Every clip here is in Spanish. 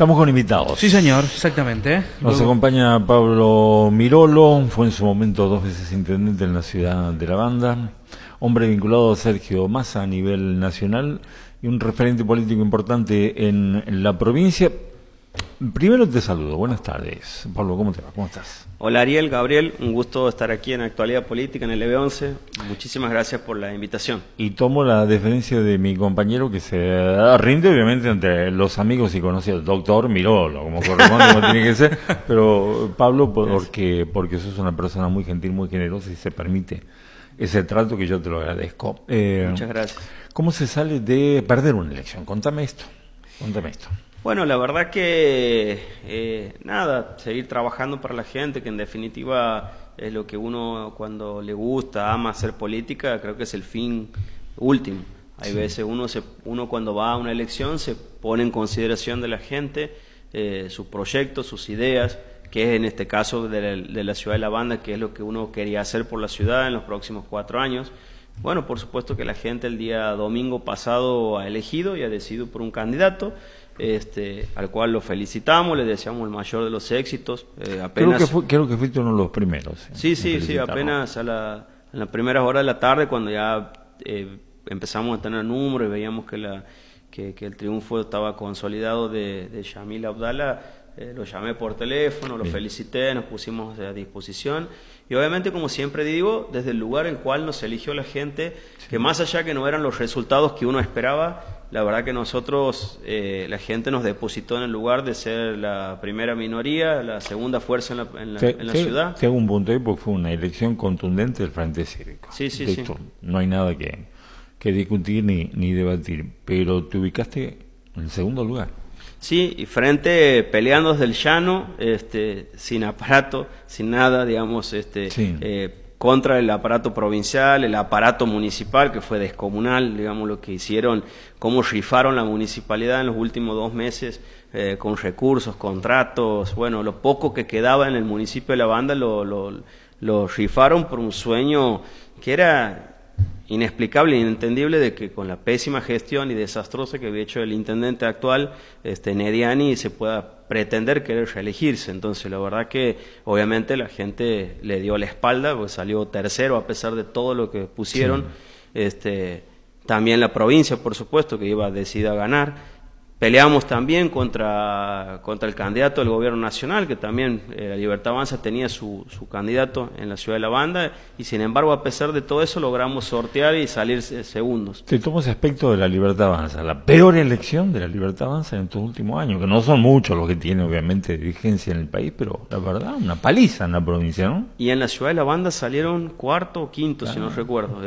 Estamos con invitados. Sí, señor, exactamente. Nos acompaña Pablo Mirolo, fue en su momento 2 veces intendente en la ciudad de La Banda, hombre vinculado a Sergio Massa a nivel nacional y un referente político importante en la provincia. Primero te saludo, buenas tardes. Pablo, ¿cómo te va? ¿Cómo estás? Hola Ariel, Gabriel, un gusto estar aquí en Actualidad Política en el EB11. Muchísimas gracias por la invitación. Y tomo la deferencia de mi compañero que se rinde obviamente entre los amigos y conocidos, doctor Mirolo, como corresponde, como tiene que ser, pero Pablo, porque sos una persona muy gentil, muy generosa y se permite ese trato que yo te lo agradezco. Muchas gracias. ¿Cómo se sale de perder una elección? Contame esto. Bueno, la verdad que nada, seguir trabajando para la gente, que en definitiva es lo que uno cuando le gusta, ama hacer política, creo que es el fin último. Hay veces uno cuando va a una elección se pone en consideración de la gente, sus proyectos, sus ideas, que es en este caso de la ciudad de La Banda, que es lo que uno quería hacer por la ciudad en los próximos 4 años. Bueno, por supuesto que la gente el día domingo pasado ha elegido y ha decidido por un candidato, al cual lo felicitamos, le deseamos el mayor de los éxitos. Creo que fuiste uno de los primeros. Sí, apenas en las primeras horas de la tarde, cuando ya empezamos a tener números y veíamos que el triunfo estaba consolidado de Yamil Abdala, lo llamé por teléfono, lo felicité, nos pusimos a disposición y obviamente, como siempre digo, desde el lugar en el cual nos eligió la gente, que más allá que no eran los resultados que uno esperaba, la verdad que nosotros, la gente nos depositó en el lugar de ser la primera minoría, la segunda fuerza en la ciudad. Te hago un punto ahí porque fue una elección contundente del Frente Cívico. Sí. No hay nada que discutir ni debatir, pero te ubicaste en el segundo lugar. Sí, y frente peleando desde el llano, sin aparato, sin nada, digamos, contra el aparato provincial, el aparato municipal, que fue descomunal, digamos, lo que hicieron, cómo rifaron la municipalidad en los últimos 2 meses, con recursos, contratos, bueno, lo poco que quedaba en el municipio de La Banda lo rifaron por un sueño que era inexplicable e inentendible, de que con la pésima gestión y desastrosa que había hecho el intendente actual, Nediani, se pueda pretender querer reelegirse. Entonces la verdad que obviamente la gente le dio la espalda, pues salió tercero a pesar de todo lo que pusieron. Sí. También la provincia, por supuesto, que iba decidida a ganar. Peleamos también contra el candidato del gobierno nacional, que también la Libertad Avanza tenía su candidato en la ciudad de La Banda, y sin embargo, a pesar de todo eso, logramos sortear y salir segundos. Te tomo ese aspecto de la Libertad Avanza, la peor elección de la Libertad Avanza en estos últimos años, que no son muchos los que tiene obviamente dirigencia en el país, pero la verdad, una paliza en la provincia, ¿no? Y en la ciudad de La Banda salieron cuarto o quinto, si no recuerdo,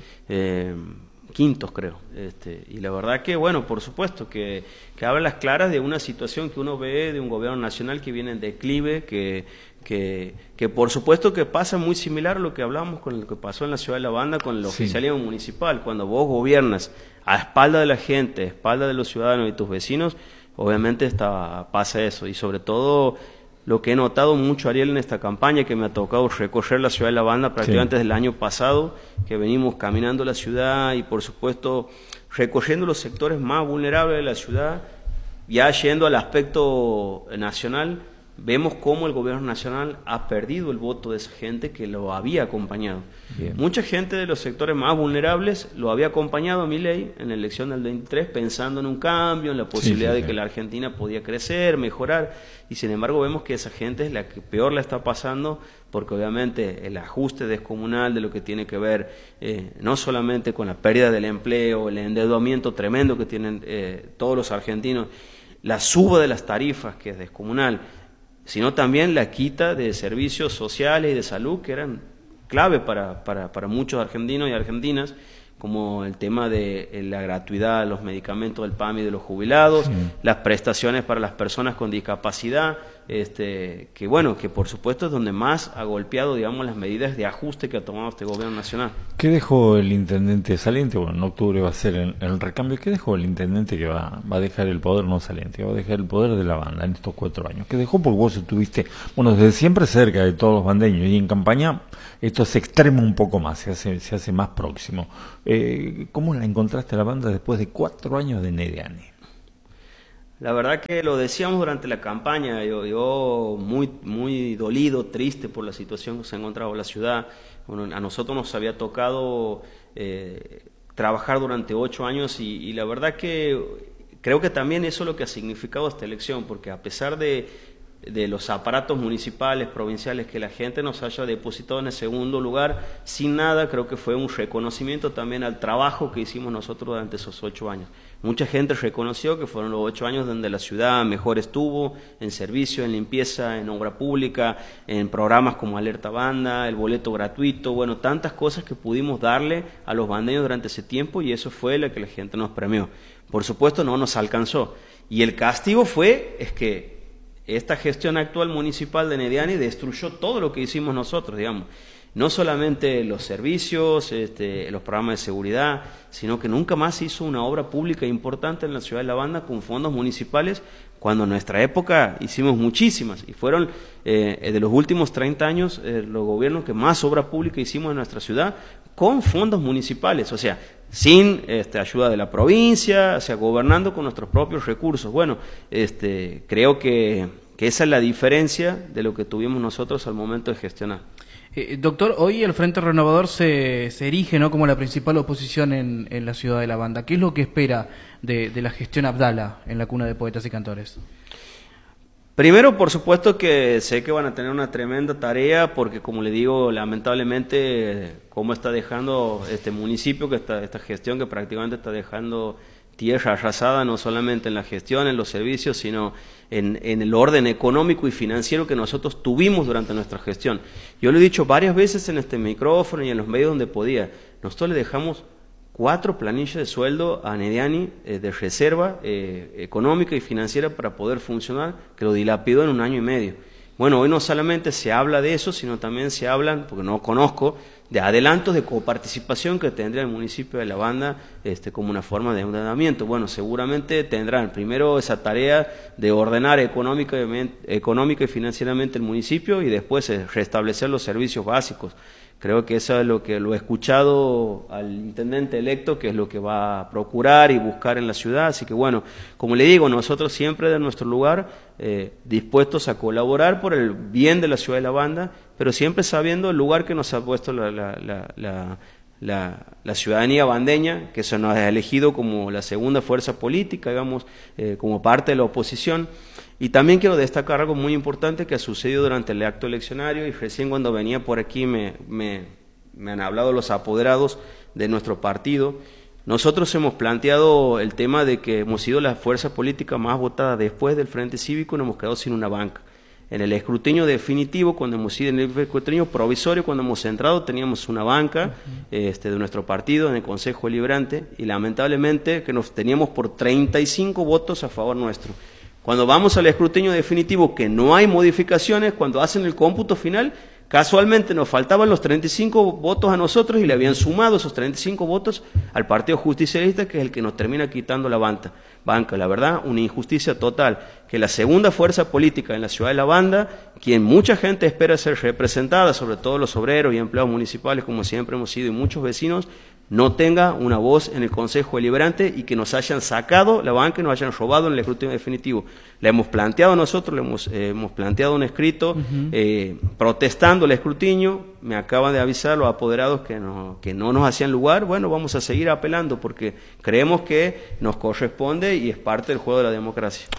quintos creo, y la verdad que bueno, por supuesto que habla las claras de una situación que uno ve de un gobierno nacional que viene en declive, que por supuesto que pasa muy similar a lo que hablamos con lo que pasó en la ciudad de La Banda con el oficialismo municipal. Cuando vos gobiernas a espalda de la gente, a espalda de los ciudadanos y tus vecinos, obviamente pasa eso, y sobre todo lo que he notado mucho, Ariel, en esta campaña, que me ha tocado recorrer la ciudad de La Banda prácticamente desde el año pasado, que venimos caminando la ciudad y, por supuesto, recorriendo los sectores más vulnerables de la ciudad, ya yendo al aspecto nacional, vemos cómo el gobierno nacional ha perdido el voto de esa gente que lo había acompañado. Bien. Mucha gente de los sectores más vulnerables lo había acompañado a Milei en la elección del 23, pensando en un cambio, en la posibilidad de que la Argentina podía crecer, mejorar, y sin embargo vemos que esa gente es la que peor la está pasando, porque obviamente el ajuste descomunal de lo que tiene que ver no solamente con la pérdida del empleo, el endeudamiento tremendo que tienen todos los argentinos, la suba de las tarifas, que es descomunal, sino también la quita de servicios sociales y de salud que eran clave para muchos argentinos y argentinas, como el tema de la gratuidad de los medicamentos del PAMI de los jubilados, las prestaciones para las personas con discapacidad, que bueno, que por supuesto es donde más ha golpeado, digamos, las medidas de ajuste que ha tomado este gobierno nacional. ¿Qué dejó el intendente saliente? Bueno, en octubre va a ser el recambio. ¿Qué dejó el intendente que va a dejar el poder, no saliente, va a dejar el poder de La Banda en estos 4 años? ¿Qué dejó? Porque vos estuviste, bueno, desde siempre cerca de todos los bandeños, y en campaña esto se extrema un poco más, se hace más próximo. ¿Cómo la encontraste a La Banda después de 4 años de Nediani? La verdad que lo decíamos durante la campaña, yo muy dolido, triste por la situación que se ha encontrado la ciudad. Bueno, a nosotros nos había tocado trabajar durante 8 años y la verdad que creo que también eso es lo que ha significado esta elección, porque a pesar de los aparatos municipales, provinciales, que la gente nos haya depositado en el segundo lugar, sin nada, creo que fue un reconocimiento también al trabajo que hicimos nosotros durante esos 8 años. Mucha gente reconoció que fueron los 8 años donde la ciudad mejor estuvo, en servicio, en limpieza, en obra pública, en programas como Alerta Banda, el boleto gratuito, bueno, tantas cosas que pudimos darle a los bandeños durante ese tiempo y eso fue lo que la gente nos premió. Por supuesto no nos alcanzó y el castigo es que esta gestión actual municipal de Nediani destruyó todo lo que hicimos nosotros, digamos. No solamente los servicios, los programas de seguridad, sino que nunca más se hizo una obra pública importante en la ciudad de La Banda con fondos municipales, cuando en nuestra época hicimos muchísimas y fueron de los últimos 30 años los gobiernos que más obra pública hicimos en nuestra ciudad con fondos municipales, o sea, sin ayuda de la provincia, o sea, gobernando con nuestros propios recursos. Bueno, creo que esa es la diferencia de lo que tuvimos nosotros al momento de gestionar. Doctor, hoy el Frente Renovador se erige, ¿no?, como la principal oposición en la ciudad de La Banda. ¿Qué es lo que espera de la gestión Abdala en la cuna de poetas y cantores? Primero, por supuesto que sé que van a tener una tremenda tarea porque, como le digo, lamentablemente, cómo está dejando este municipio, que esta gestión que prácticamente está dejando tierra arrasada, no solamente en la gestión, en los servicios, sino en el orden económico y financiero que nosotros tuvimos durante nuestra gestión. Yo lo he dicho varias veces en este micrófono y en los medios donde podía, nosotros le dejamos 4 planillas de sueldo a Nediani de reserva económica y financiera para poder funcionar, que lo dilapidó en 1 año y medio. Bueno, hoy no solamente se habla de eso, sino también se hablan, porque no conozco, de adelantos de coparticipación que tendría el municipio de La Banda como una forma de endeudamiento. Bueno, seguramente tendrán primero esa tarea de ordenar económica y financieramente el municipio y después restablecer los servicios básicos. Creo que eso es lo que lo he escuchado al intendente electo, que es lo que va a procurar y buscar en la ciudad. Así que bueno, como le digo, nosotros siempre de nuestro lugar dispuestos a colaborar por el bien de la ciudad de La Banda, pero siempre sabiendo el lugar que nos ha puesto la ciudadanía bandeña, que se nos ha elegido como la segunda fuerza política, digamos, como parte de la oposición. Y también quiero destacar algo muy importante que ha sucedido durante el acto eleccionario y recién cuando venía por aquí me han hablado los apoderados de nuestro partido. Nosotros hemos planteado el tema de que hemos sido la fuerza política más votada después del Frente Cívico y nos hemos quedado sin una banca. En el escrutinio definitivo, cuando hemos sido en el escrutinio provisorio, cuando hemos entrado, teníamos una banca de nuestro partido en el Consejo Deliberante y lamentablemente que nos teníamos por 35 votos a favor nuestro. Cuando vamos al escrutinio definitivo, que no hay modificaciones, cuando hacen el cómputo final, casualmente nos faltaban los 35 votos a nosotros y le habían sumado esos 35 votos al Partido Justicialista, que es el que nos termina quitando la banca. La verdad, una injusticia total, que la segunda fuerza política en la ciudad de La Banda, quien mucha gente espera ser representada, sobre todo los obreros y empleados municipales, como siempre hemos sido, y muchos vecinos, no tenga una voz en el Consejo Deliberante y que nos hayan sacado la banca y nos hayan robado en el escrutinio definitivo. Le hemos planteado nosotros, le hemos planteado un escrito protestando el escrutinio. Me acaban de avisar los apoderados que no nos hacían lugar. Bueno, vamos a seguir apelando porque creemos que nos corresponde y es parte del juego de la democracia.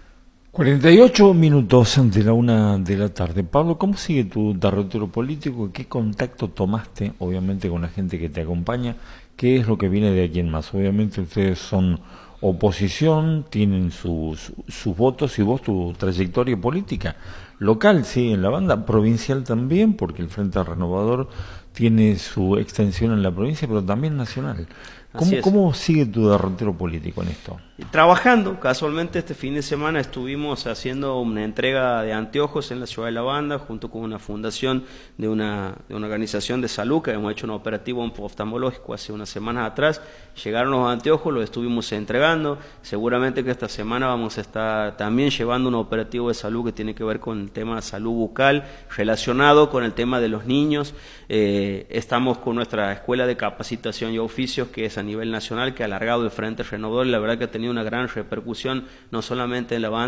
48 minutos ante la 1 de la tarde. Pablo, ¿cómo sigue tu derrotero político? ¿Qué contacto tomaste, obviamente, con la gente que te acompaña? ¿Qué es lo que viene de aquí en más? Obviamente ustedes son oposición, tienen sus votos y vos tu trayectoria política. Local, sí, en La Banda, provincial también, porque el Frente Renovador tiene su extensión en la provincia, pero también nacional. ¿Cómo sigue tu derrotero político en esto? Trabajando, casualmente este fin de semana estuvimos haciendo una entrega de anteojos en la ciudad de La Banda, junto con una fundación de una organización de salud, que hemos hecho un operativo oftalmológico hace unas semanas atrás. Llegaron los anteojos, los estuvimos entregando. Seguramente que esta semana vamos a estar también llevando un operativo de salud que tiene que ver con el tema de salud bucal, relacionado con el tema de los niños, Estamos con nuestra escuela de capacitación y oficios, que es a nivel nacional, que ha alargado el Frente Renovador, y la verdad que ha tenido una gran repercusión, no solamente en la banda,